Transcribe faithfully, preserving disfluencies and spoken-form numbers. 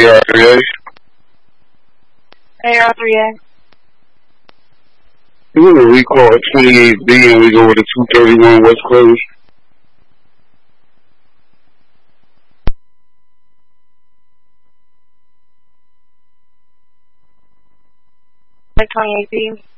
A R three A. A R three A. We're going to recall at twenty-eight B and we go with a two thirty-one West Close. twenty-eight B.